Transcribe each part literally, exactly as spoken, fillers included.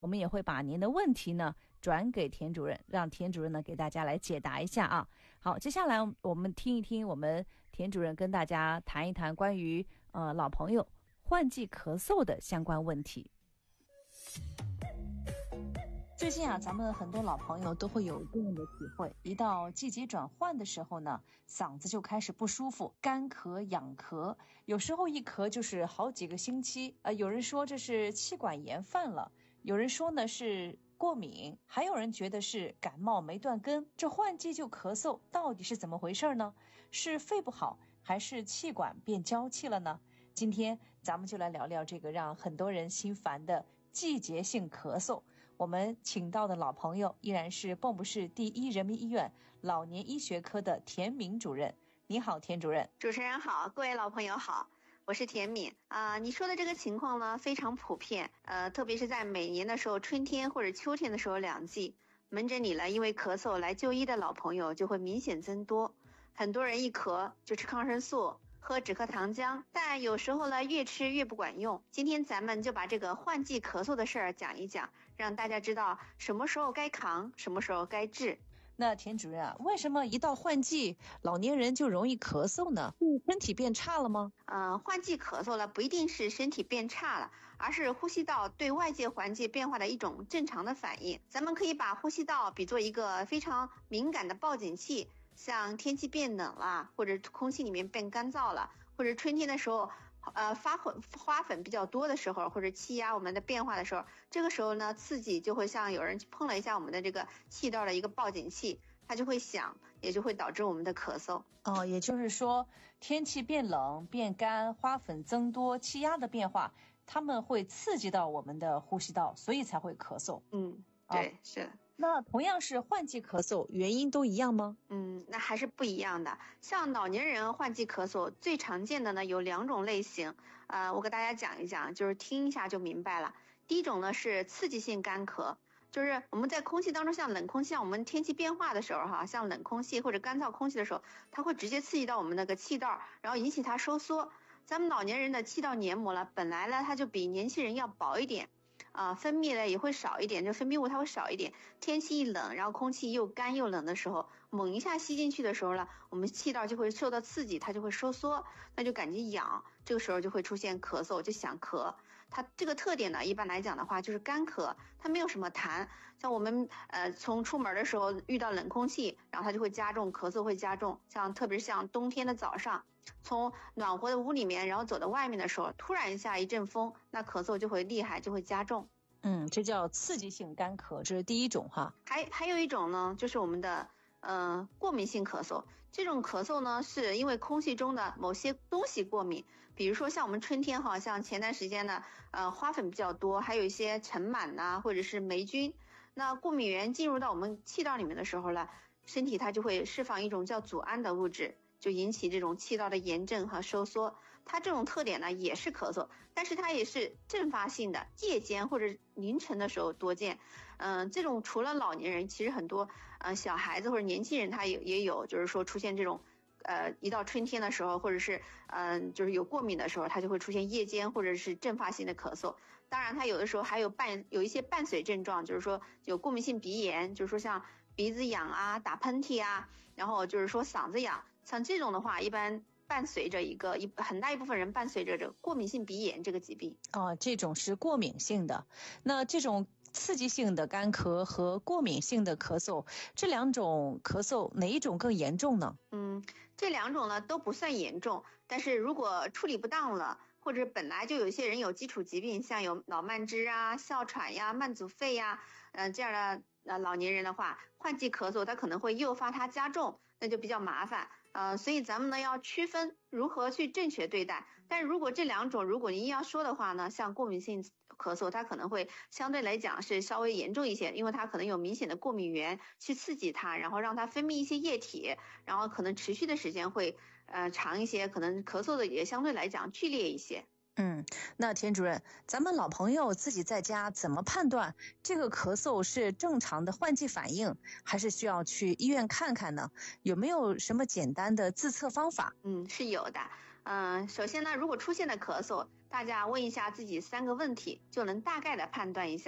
我们也会把您的问题呢转给田主任，让田主任呢给大家来解答一下啊。好，接下来我们听一听我们田主任跟大家谈一谈关于呃老朋友换季咳嗽的相关问题。最近啊，咱们很多老朋友都会有这样的体会，一到季节转换的时候呢，嗓子就开始不舒服，干咳痒咳，有时候一咳就是好几个星期。呃，有人说这是气管炎犯了，有人说呢是过敏，还有人觉得是感冒没断根。这换季就咳嗽，到底是怎么回事呢？是肺不好，还是气管变娇气了呢？今天咱们就来聊聊这个让很多人心烦的季节性咳嗽。我们请到的老朋友依然是蚌埠市第一人民医院老年医学科的田敏主任。你好，田主任。 主持人好，各位老朋友好，我是田敏啊、呃。你说的这个情况呢非常普遍，呃，特别是在每年的时候，春天或者秋天的时候两季，门诊里呢因为咳嗽来就医的老朋友就会明显增多。很多人一咳就吃抗生素，喝止咳糖浆，但有时候呢越吃越不管用。今天咱们就把这个换季咳嗽的事儿讲一讲，让大家知道什么时候该扛，什么时候该治。 那田主任啊，为什么一到换季老年人就容易咳嗽呢？是身体变差了吗？ 呃，换季咳嗽了不一定是身体变差了，而是呼吸道对外界环境变化的一种正常的反应。咱们可以把呼吸道比作一个非常敏感的报警器，像天气变冷了，或者空气里面变干燥了，或者春天的时候呃发粉花粉比较多的时候，或者气压我们的变化的时候，这个时候呢刺激就会像有人碰了一下我们的这个气道的一个报警器，它就会响，也就会导致我们的咳嗽。 哦，也就是说天气变冷变干，花粉增多，气压的变化，它们会刺激到我们的呼吸道，所以才会咳嗽。 嗯，对、哦、是的。 那同样是换季咳嗽，原因都一样吗？ 嗯，那还是不一样的。像老年人换季咳嗽最常见的呢有两种类型，呃，我给大家讲一讲，就是听一下就明白了。第一种呢是刺激性干咳，就是我们在空气当中，像冷空气，像我们天气变化的时候哈，像冷空气或者干燥空气的时候，它会直接刺激到我们那个气道，然后引起它收缩。咱们老年人的气道黏膜了，本来呢它就比年轻人要薄一点。啊、呃，分泌呢也会少一点，就分泌物它会少一点。天气一冷，然后空气又干又冷的时候，猛一下吸进去的时候呢，我们气道就会受到刺激，它就会收缩，那就感觉痒，这个时候就会出现咳嗽，就想咳。它这个特点呢，一般来讲的话就是干咳，它没有什么痰。像我们呃从出门的时候遇到冷空气，然后它就会加重，咳嗽会加重。像特别是像冬天的早上，从暖和的屋里面，然后走到外面的时候，突然一下一阵风，那咳嗽就会厉害，就会加重。 嗯，这叫刺激性干咳，这是第一种哈。 还还有一种呢，就是我们的呃过敏性咳嗽。这种咳嗽呢，是因为空气中的某些东西过敏，比如说像我们春天哈，像前段时间呢，呃花粉比较多，还有一些尘螨呐，或者是霉菌。那过敏源进入到我们气道里面的时候呢，身体它就会释放一种叫组胺的物质，就引起这种气道的炎症和收缩。它这种特点呢也是咳嗽，但是它也是阵发性的，夜间或者凌晨的时候多见。嗯、呃，这种除了老年人，其实很多呃小孩子或者年轻人他也也有，就是说出现这种呃一到春天的时候，或者是嗯、呃、就是有过敏的时候，他就会出现夜间或者是阵发性的咳嗽。当然他有的时候还有伴有一些伴随症状，就是说有过敏性鼻炎，就是说像鼻子痒啊，打喷嚏啊，然后就是说嗓子痒，像这种的话一般伴随着一个一很大一部分人伴随着这个过敏性鼻炎这个疾病。 哦，这种是过敏性的。那这种刺激性的干咳和过敏性的咳嗽，这两种咳嗽哪一种更严重呢？ 嗯，这两种呢都不算严重，但是如果处理不当了，或者本来就有些人有基础疾病，像有脑慢支啊、哮喘呀、慢阻肺呀，嗯、呃，这样的呃老年人的话，换季咳嗽它可能会诱发它加重，那就比较麻烦。呃，所以咱们呢要区分如何去正确对待。但如果这两种如果您要说的话呢，像过敏性咳嗽，它可能会相对来讲是稍微严重一些，因为它可能有明显的过敏源去刺激它，然后让它分泌一些液体，然后可能持续的时间会呃长一些，可能咳嗽的也相对来讲剧烈一些。 嗯，那田主任，咱们老朋友自己在家怎么判断这个咳嗽是正常的换季反应，还是需要去医院看看呢？有没有什么简单的自测方法？ 嗯，是有的。嗯、呃，首先呢，如果出现了咳嗽，大家问一下自己三个问题，就能大概的判断一下。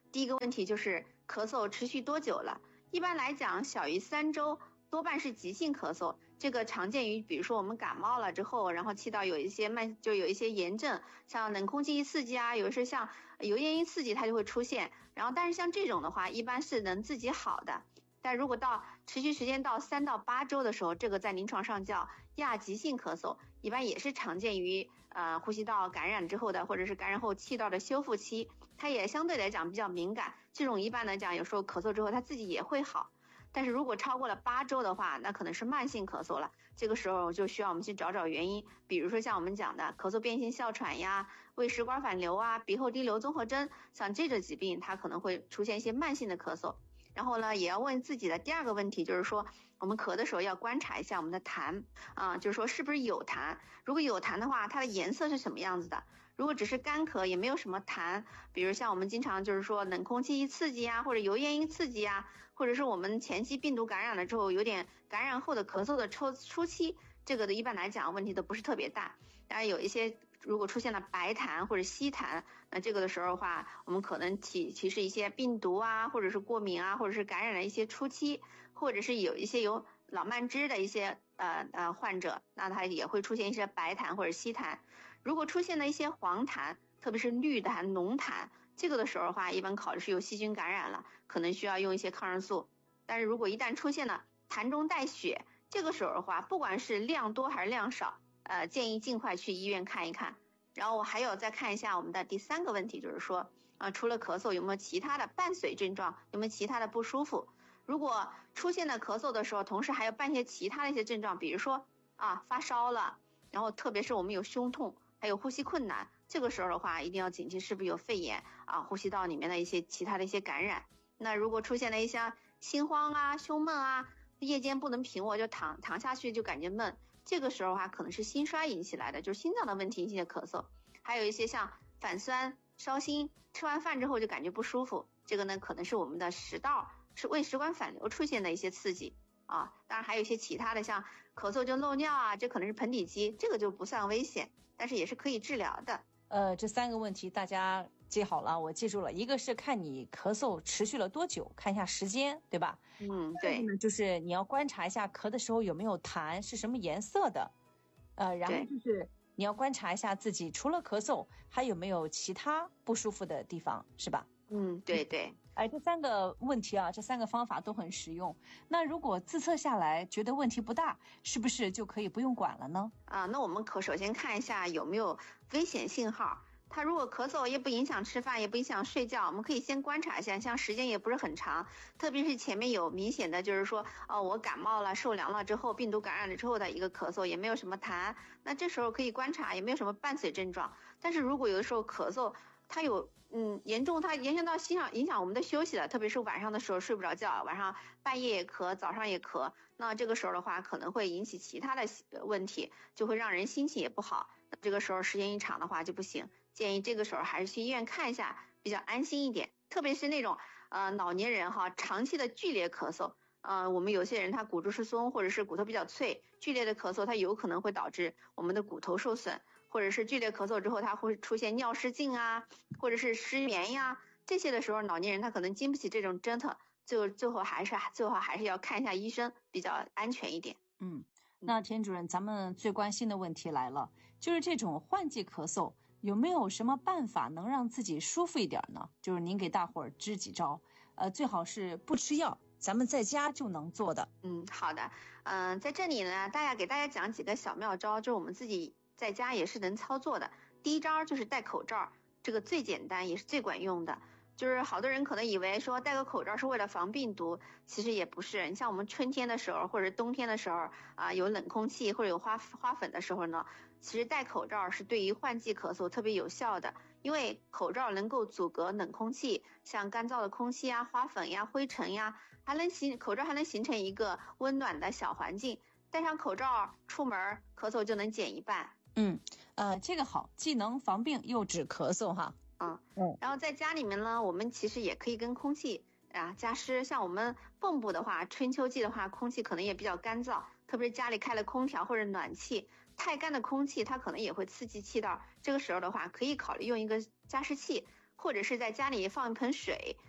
第一个问题就是咳嗽持续多久了？一般来讲，小于三周多半是急性咳嗽，这个常见于比如说我们感冒了之后，然后气道有一些慢，就有一些炎症，像冷空气一刺激啊，有的是像油烟一刺激它就会出现。然后但是像这种的话，一般是能自己好的。但如果到持续时间到三到八周的时候，这个在临床上叫亚急性咳嗽，一般也是常见于呃呼吸道感染之后的，或者是感染后气道的修复期，它也相对来讲比较敏感。这种一般来讲，有时候咳嗽之后它自己也会好。但是如果超过了八周的话，那可能是慢性咳嗽了，这个时候就需要我们去找找原因，比如说像我们讲的咳嗽变性哮喘呀、胃食管反流啊、鼻后滴流综合征，像这个疾病它可能会出现一些慢性的咳嗽。然后呢，也要问自己的第二个问题，就是说我们咳的时候要观察一下我们的痰啊、呃，就是说是不是有痰，如果有痰的话，它的颜色是什么样子的？如果只是干咳也没有什么痰，比如像我们经常就是说冷空气一刺激啊，或者油烟一刺激啊，或者是我们前期病毒感染了之后有点感染后的咳嗽的初初期，这个的一般来讲问题都不是特别大。当然有一些如果出现了白痰或者稀痰，那这个的时候的话，我们可能提提示一些病毒啊，或者是过敏啊，或者是感染的一些初期，或者是有一些有老慢支的一些呃呃患者，那他也会出现一些白痰或者稀痰。如果出现了一些黄痰，特别是绿痰、浓痰，这个的时候的话，一般考虑是有细菌感染了，可能需要用一些抗生素。但是如果一旦出现了痰中带血，这个时候的话，不管是量多还是量少，呃，建议尽快去医院看一看。然后我还有再看一下我们的第三个问题，就是说啊、呃，除了咳嗽有没有其他的伴随症状，有没有其他的不舒服？如果出现了咳嗽的时候，同时还有伴些其他的一些症状，比如说啊发烧了，然后特别是我们有胸痛，还有呼吸困难，这个时候的话一定要警惕是不是有肺炎啊，呼吸道里面的一些其他的一些感染。那如果出现了一些心慌啊、胸闷啊，夜间不能平卧，就躺躺下去就感觉闷，这个时候的话可能是心衰引起来的，就是心脏的问题引起的咳嗽。还有一些像反酸、烧心，吃完饭之后就感觉不舒服，这个呢可能是我们的食道是胃食管反流出现的一些刺激啊。当然还有一些其他的，像咳嗽就漏尿啊，这可能是盆底肌，这个就不算危险，但是也是可以治疗的。 呃，这三个问题大家记好了，我记住了。一个是看你咳嗽持续了多久，看一下时间，对吧？ 嗯，对。 就是你要观察一下咳的时候有没有痰，是什么颜色的。呃，然后就是你要观察一下自己除了咳嗽还有没有其他不舒服的地方，是吧？ 嗯，对对。 哎，这三个问题啊，这三个方法都很实用。那如果自测下来觉得问题不大，是不是就可以不用管了呢？ 啊，那我们可首先看一下有没有危险信号。他如果咳嗽也不影响吃饭，也不影响睡觉，我们可以先观察一下，像时间也不是很长，特别是前面有明显的就是说，哦，我感冒了、受凉了之后，病毒感染了之后的一个咳嗽，也没有什么痰，那这时候可以观察也没有什么伴随症状。但是如果有的时候咳嗽，它有嗯严重，它影响到影响影响我们的休息了，特别是晚上的时候睡不着觉，晚上半夜也咳，早上也咳，那这个时候的话可能会引起其他的问题，就会让人心情也不好。这个时候时间一长的话就不行，建议这个时候还是去医院看一下，比较安心一点。特别是那种呃老年人哈，长期的剧烈咳嗽，呃我们有些人他骨质疏松或者是骨头比较脆，剧烈的咳嗽它有可能会导致我们的骨头受损，或者是剧烈咳嗽之后它会出现尿失禁啊，或者是失眠呀，这些的时候老年人他可能经不起这种折腾，最最后还是最后还是要看一下医生，比较安全一点。 嗯，那田主任，咱们最关心的问题来了，就是这种换季咳嗽有没有什么办法能让自己舒服一点呢？就是您给大伙儿支几招，呃，最好是不吃药，咱们在家就能做的。 嗯，好的。嗯、呃，在这里呢，大家给大家讲几个小妙招，就是我们自己在家也是能操作的。第一招就是戴口罩，这个最简单也是最管用的。就是好多人可能以为说戴个口罩是为了防病毒，其实也不是。你像我们春天的时候或者冬天的时候啊，有冷空气或者有花花粉的时候呢，其实戴口罩是对于换季咳嗽特别有效的，因为口罩能够阻隔冷空气，像干燥的空气啊、花粉呀、灰尘呀，还能形口罩还能形成一个温暖的小环境。戴上口罩出门，咳嗽就能减一半。 嗯，呃，这个好，既能防病又止咳嗽哈。 嗯嗯，然后在家里面呢，我们其实也可以跟空气啊加湿。像我们蚌埠的话，春秋季的话，空气可能也比较干燥，特别是家里开了空调或者暖气，太干的空气它可能也会刺激气道。这个时候的话，可以考虑用一个加湿器， 或者是在家里放一盆水，